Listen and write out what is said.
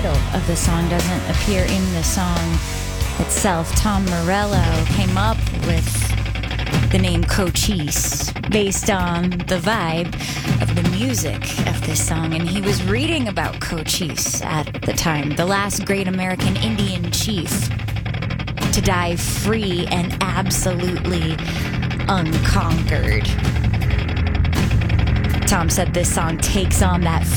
title of the song doesn't appear in the song itself. Tom Morello came up with the name Cochise based on the vibe of the music of this song, and he was reading about Cochise at the time, the last great American Indian chief to die free and absolutely unconquered. Tom said this song takes on that